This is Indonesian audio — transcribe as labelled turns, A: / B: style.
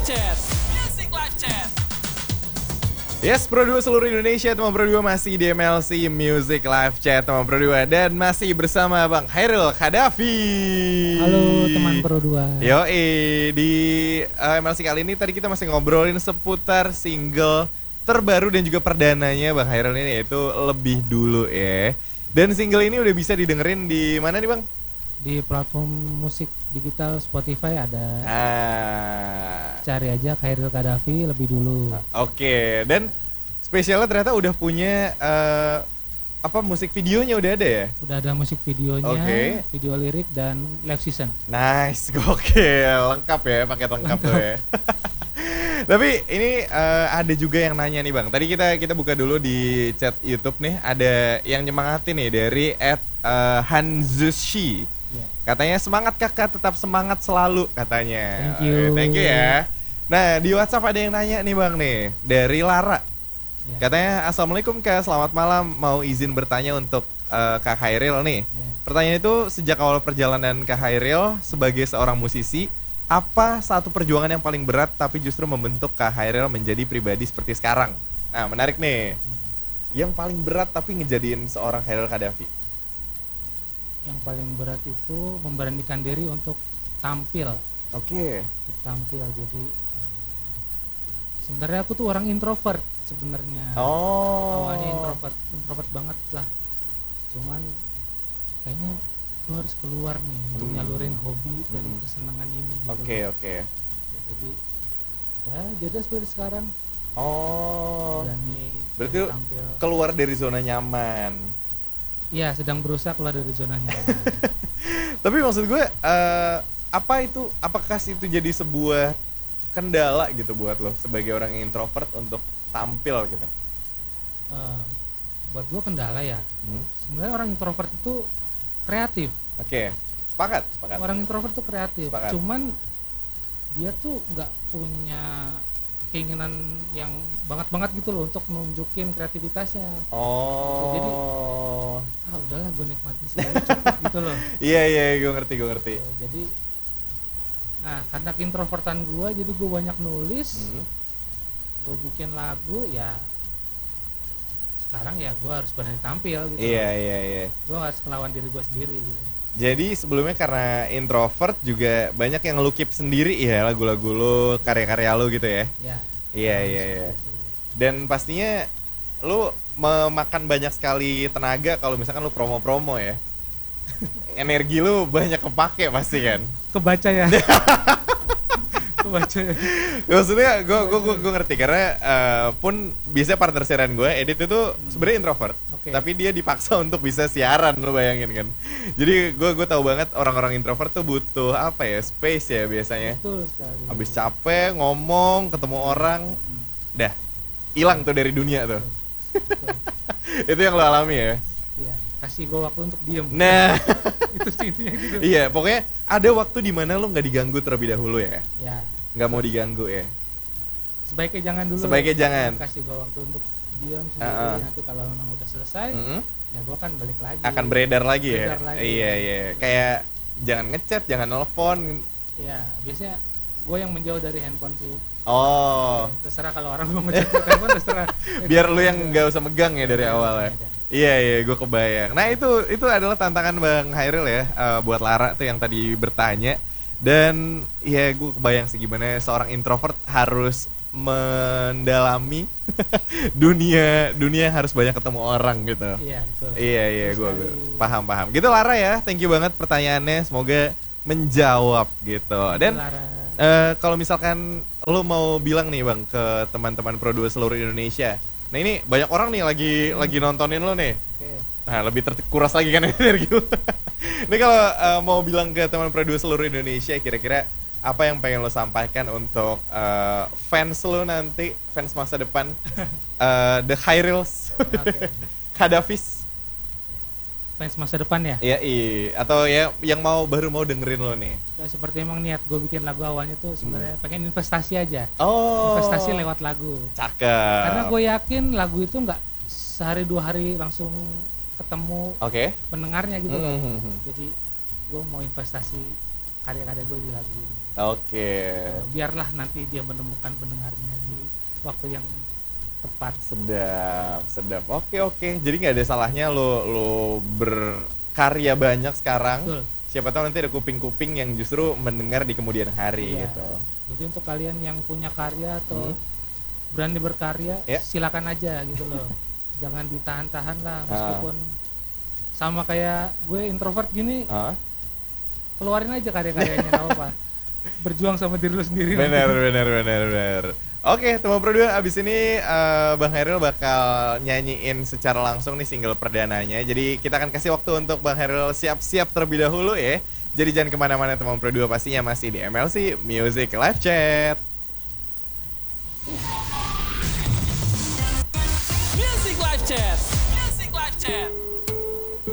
A: Chat. Music Live Chat.
B: Yes, Pro 2 seluruh Indonesia, teman Pro 2 masih di MLC Music Live Chat, teman Pro 2, dan masih bersama Bang Khairil Khadafi.
C: Halo teman Pro 2.
B: Di MLC kali ini tadi kita masih ngobrolin seputar single terbaru dan juga perdananya Bang Khairil ini, yaitu Lebih Dulu ya. Dan single ini udah bisa didengerin di mana nih Bang?
C: Di platform musik digital Spotify ada. Cari aja Khairil Khadafi Lebih Dulu.
B: Oke, dan spesialnya ternyata udah punya musik videonya udah ada ya?
C: Udah ada musik videonya, video lirik dan live season.
B: Nice, gokil, lengkap ya, paket lengkap tuh ya. Tapi ini ada juga yang nanya nih Bang. Tadi kita buka dulu di chat YouTube nih, ada yang nyemangatin nih dari @hanzushi. Katanya semangat kakak, tetap semangat selalu katanya.
C: Thank you
B: ya. Nah di WhatsApp ada yang nanya nih Bang nih, dari Lara. Katanya Assalamualaikum Kak, selamat malam, mau izin bertanya untuk Kak Khairil nih. Pertanyaan itu, sejak awal perjalanan Kak Khairil sebagai seorang musisi, apa satu perjuangan yang paling berat tapi justru membentuk Kak Khairil menjadi pribadi seperti sekarang? Nah menarik nih. Yang paling berat tapi ngejadiin seorang Khairil Khadafi.
C: Yang paling berat itu memberanikan diri untuk tampil.
B: Oke.
C: Untuk tampil. Jadi sebenarnya aku tuh orang introvert sebenarnya. Awalnya introvert banget lah. Cuman kayaknya gue harus keluar nih untuk nyalurin hobi dan kesenangan ini.
B: Oke.
C: Jadi jadi seperti sekarang.
B: Berarti
C: tampil.
B: Keluar dari zona nyaman.
C: Iya, sedang berusaha keluar dari zona nyaman.
B: Tapi maksud gue, apakah itu jadi sebuah kendala gitu buat lo sebagai orang yang introvert untuk tampil gitu?
C: Buat gue kendala ya. Sebenarnya orang introvert itu kreatif.
B: Oke, sepakat.
C: Orang introvert itu kreatif.
B: Sepakat.
C: Cuman dia tuh nggak punya keinginan yang banget gitu loh untuk nunjukin kreativitasnya. Jadi udahlah gue nikmatin sendiri cukup gitu loh.
B: Iya, gue ngerti.
C: Jadi karena introvertan gue, jadi gue banyak nulis, gue bikin lagu ya. Sekarang ya gue harus berani tampil gitu.
B: Iya.
C: Gue harus melawan diri gue sendiri gitu.
B: Jadi sebelumnya karena introvert juga banyak yang lu keep sendiri ya, lagu-lagu lu, karya-karya lu gitu ya? Iya. Dan pastinya lu memakan banyak sekali tenaga kalau misalkan lu promo-promo ya. Energi lu banyak kepake pasti kan?
C: Kebaca ya.
B: Maksudnya gue ngerti karena pun biasanya partner siaran gue Edit itu sebenarnya introvert, tapi dia dipaksa untuk bisa siaran, lo bayangin kan. Jadi gue tahu banget orang-orang introvert tuh butuh space ya biasanya.
C: Betul sekali.
B: Abis capek ngomong ketemu orang, dah hilang tuh dari dunia tuh. Itu yang lo alami ya?
C: Iya, kasih gue waktu untuk diem.
B: Nah
C: itu sih intinya gitu.
B: Iya, pokoknya ada waktu di mana lo nggak diganggu terlebih dahulu ya.
C: Iya.
B: Nggak mau diganggu ya.
C: Sebaiknya jangan dulu.
B: Sebaiknya jangan.
C: Kasih gue waktu untuk diam sendiri. Nanti kalau memang udah selesai, ya gue kan balik lagi.
B: Akan beredar lagi ya.
C: Lagi.
B: Iya. Kayak jangan ngechat, jangan nelpon.
C: Iya, biasanya gue yang menjauh dari handphone sih. Terserah kalau orang mau ngechat handphone, terserah.
B: Biar lu yang nggak usah megang ya dari awal ya. Iya, gue kebayang. Nah itu adalah tantangan Bang Khairil ya, buat Lara tuh yang tadi bertanya. Dan ya gue kebayang sih gimana seorang introvert harus mendalami dunia yang harus banyak ketemu orang gitu.
C: Iya, betul.
B: Iya, gue paham. Gitu Lara ya, thank you banget pertanyaannya, semoga menjawab gitu. Dan kalau misalkan lo mau bilang nih Bang ke teman-teman Pro 2 seluruh Indonesia. Nah ini banyak orang nih lagi nontonin lo nih. Nah lebih terkuras lagi kan energi lo. Ini kalau mau bilang ke teman Pro 2 seluruh Indonesia, kira-kira apa yang pengen lo sampaikan untuk fans lo nanti, fans masa depan, The Khairils, Khadafis.
C: Fans masa depan ya?
B: Iya, atau ya yang baru mau dengerin lo nih.
C: Ya seperti emang niat gue bikin lagu awalnya tuh sebenarnya pengen investasi aja. Investasi lewat lagu.
B: Cakep.
C: Karena gue yakin lagu itu nggak sehari 2 hari langsung ketemu pendengarnya gitu loh. Jadi gue mau investasi karya-karya gue di lagu ini.
B: Oke.
C: Biarlah nanti dia menemukan pendengarnya di waktu yang tepat.
B: Sedap. Oke. Jadi nggak ada salahnya lo berkarya banyak sekarang.
C: Betul.
B: Siapa tahu nanti ada kuping-kuping yang justru mendengar di kemudian hari
C: Iya.
B: gitu.
C: Jadi untuk kalian yang punya karya atau berani berkarya, silakan aja gitu loh. Jangan ditahan-tahan lah, meskipun sama kayak gue introvert gini. Keluarin aja karya-karyanya, nggak apa-apa. Berjuang sama diri lu sendiri.
B: Benar. Oke, teman Pro 2, abis ini Bang Hairil bakal nyanyiin secara langsung nih single perdananya. Jadi kita akan kasih waktu untuk Bang Hairil siap-siap terlebih dahulu ya. Jadi jangan kemana-mana teman Pro 2, pastinya masih di MLC Music Live Chat.
A: Music Live Chat. Music Live Chat.